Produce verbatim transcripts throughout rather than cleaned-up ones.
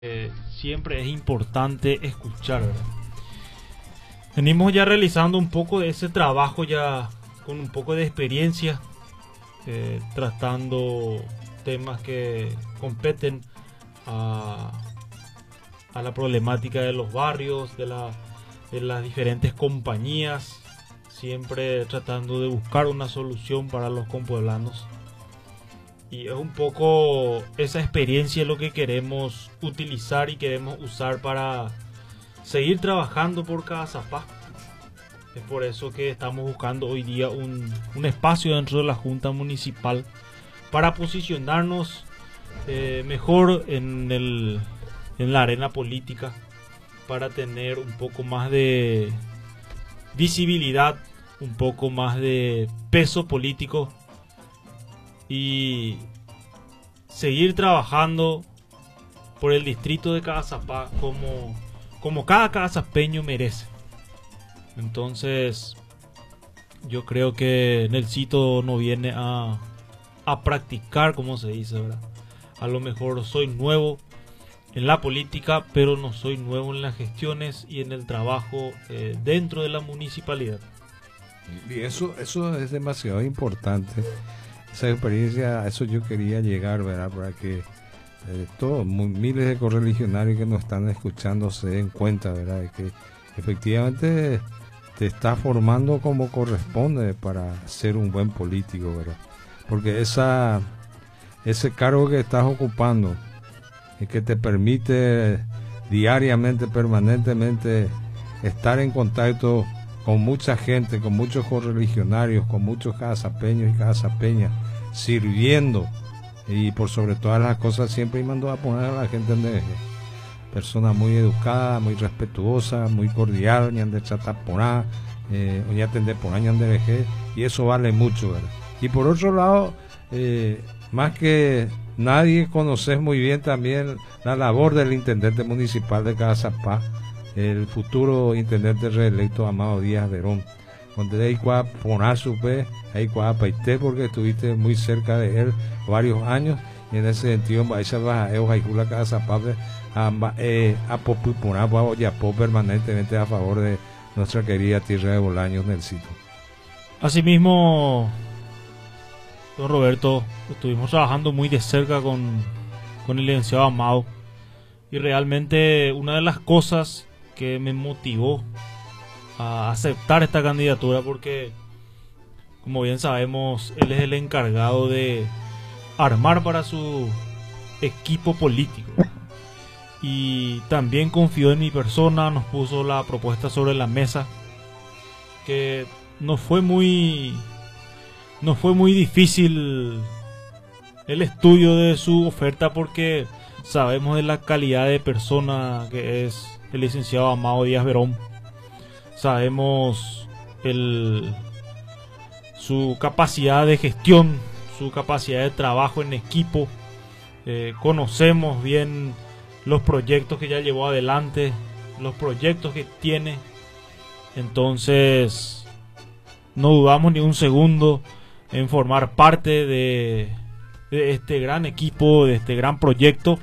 Eh, siempre es importante escuchar, ¿verdad? Venimos ya realizando un poco de ese trabajo ya con un poco de experiencia, eh, tratando temas que competen a, a la problemática de los barrios, de, la, de las diferentes compañías, siempre tratando de buscar una solución para los compueblanos. Y es un poco esa experiencia lo que queremos utilizar y queremos usar para seguir trabajando por Cagazapá. Es por eso que estamos buscando hoy día un, un espacio dentro de la Junta Municipal para posicionarnos eh, mejor en, el, en la arena política, para tener un poco más de visibilidad, un poco más de peso político y seguir trabajando por el distrito de Cagazapá como, como cada cagazapeño merece. Entonces yo creo que Nelsito no viene a, a practicar, como se dice, ¿verdad? A lo mejor soy nuevo en la política, pero no soy nuevo en las gestiones y en el trabajo eh, dentro de la municipalidad. Y eso, eso es demasiado importante. Esa experiencia, a eso yo quería llegar, ¿verdad? Para que eh, todos, miles de correligionarios que nos están escuchando se den cuenta, ¿verdad? De que efectivamente te estás formando como corresponde para ser un buen político, ¿verdad? Porque esa, ese cargo que estás ocupando es que te permite diariamente, permanentemente estar en contacto con mucha gente, con muchos correligionarios, con muchos cagazapeños y cagazapeñas, sirviendo, y por sobre todas las cosas siempre mandó a poner a la gente en de persona muy educada, muy respetuosa, muy cordial, ni de tratar por nada, eh, o ya atender por años de vejez, y eso vale mucho, ¿verdad? Y por otro lado, eh, más que nadie, conoces muy bien también la labor del intendente municipal de Cagazapá, el futuro intendente reelecto Amado Díaz Verón, donde hay que poner su pe, hay que apaité porque estuviste muy cerca de él varios años, y en ese sentido esa baja la Cagazapá a popular yapó permanentemente a favor de nuestra querida tierra de Bolaños, Nelsito. Asimismo, don Roberto, estuvimos trabajando muy de cerca con, con el licenciado Amado, y realmente una de las cosas que me motivó a aceptar esta candidatura, porque como bien sabemos él es el encargado de armar para su equipo político, y también confió en mi persona, nos puso la propuesta sobre la mesa, que no fue muy no fue muy difícil el estudio de su oferta, porque sabemos de la calidad de persona que es el licenciado Amado Díaz Verón. Sabemos el, su capacidad de gestión, su capacidad de trabajo en equipo. Eh, conocemos bien los proyectos que ya llevó adelante, los proyectos que tiene. Entonces, no dudamos ni un segundo en formar parte de, de este gran equipo, de este gran proyecto.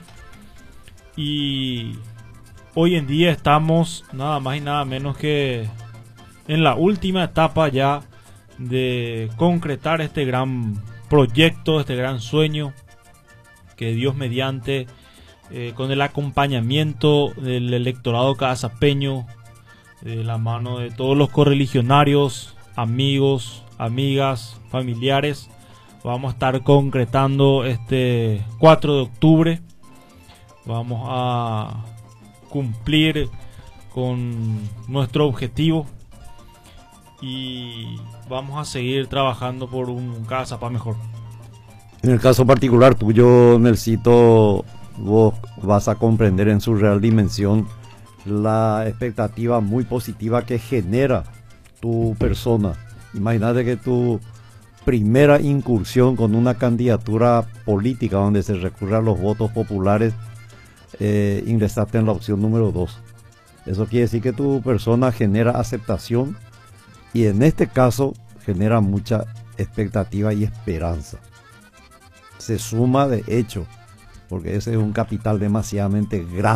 Y hoy en día estamos nada más y nada menos que en la última etapa ya de concretar este gran proyecto, este gran sueño, que Dios mediante, eh, con el acompañamiento del electorado cagazapeño, de la mano de todos los correligionarios, amigos, amigas, familiares, vamos a estar concretando este cuatro de octubre. Vamos a cumplir con nuestro objetivo y vamos a seguir trabajando por un Cagazapá mejor. En el caso particular tuyo, Nelsito, vos vas a comprender en su real dimensión la expectativa muy positiva que genera tu persona. Imagínate que tu primera incursión con una candidatura política donde se recurre a los votos populares, Eh, ingresaste en la opción número dos. Eso quiere decir que tu persona genera aceptación, y en este caso genera mucha expectativa y esperanza. Se suma de hecho porque ese es un capital demasiadamente grande